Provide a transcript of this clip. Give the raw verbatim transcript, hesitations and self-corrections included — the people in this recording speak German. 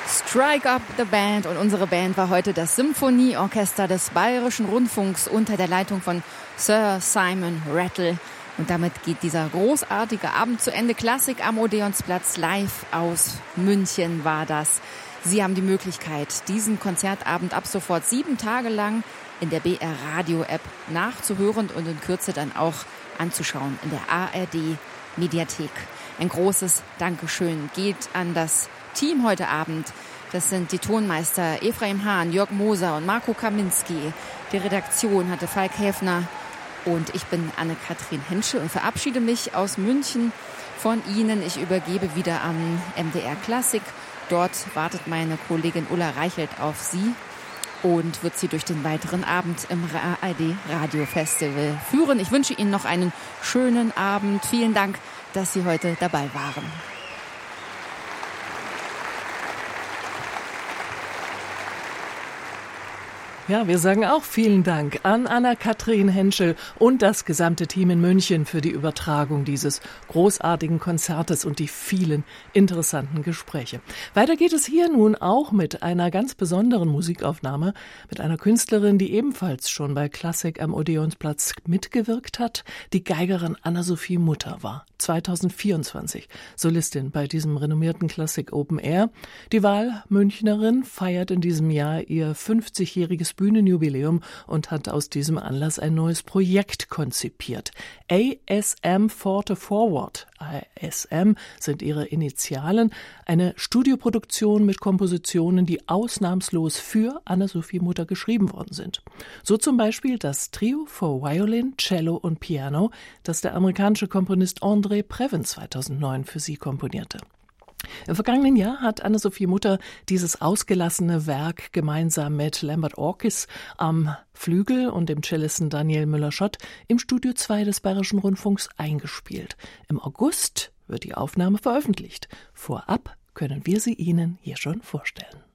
Strike Up the Band, und unsere Band war heute das Symphonieorchester des Bayerischen Rundfunks unter der Leitung von Sir Simon Rattle. Und damit geht dieser großartige Abend zu Ende. Klassik am Odeonsplatz, live aus München war das. Sie haben die Möglichkeit, diesen Konzertabend ab sofort sieben Tage lang in der B R Radio App nachzuhören und in Kürze dann auch anzuschauen in der A R D Mediathek. Ein großes Dankeschön geht an das Team heute Abend. Das sind die Tonmeister Ephraim Hahn, Jörg Moser und Marco Kaminski. Die Redaktion hatte Falk Häfner und ich bin Anne-Kathrin Henschel und verabschiede mich aus München von Ihnen. Ich übergebe wieder am M D R Klassik. Dort wartet meine Kollegin Ulla Reichelt auf Sie und wird Sie durch den weiteren Abend im A R D Radio Festival führen. Ich wünsche Ihnen noch einen schönen Abend. Vielen Dank, dass Sie heute dabei waren. Ja, wir sagen auch vielen Dank an Anna-Kathrin Henschel und das gesamte Team in München für die Übertragung dieses großartigen Konzertes und die vielen interessanten Gespräche. Weiter geht es hier nun auch mit einer ganz besonderen Musikaufnahme, mit einer Künstlerin, die ebenfalls schon bei Klassik am Odeonsplatz mitgewirkt hat, die Geigerin Anna-Sophie Mutter war. zweitausendvierundzwanzig Solistin bei diesem renommierten Klassik Open Air. Die Wahlmünchnerin feiert in diesem Jahr ihr fünfzigjähriges Bühnenjubiläum und hat aus diesem Anlass ein neues Projekt konzipiert. A S M Forte Forward. A S M sind ihre Initialen. Eine Studioproduktion mit Kompositionen, die ausnahmslos für Anna-Sophie Mutter geschrieben worden sind. So zum Beispiel das Trio for Violin, Cello und Piano, das der amerikanische Komponist André Previn zweitausendneun für sie komponierte. Im vergangenen Jahr hat Anna-Sophie Mutter dieses ausgelassene Werk gemeinsam mit Lambert Orkis am Flügel und dem Cellisten Daniel Müller-Schott im Studio zwei des Bayerischen Rundfunks eingespielt. Im August wird die Aufnahme veröffentlicht. Vorab können wir sie Ihnen hier schon vorstellen.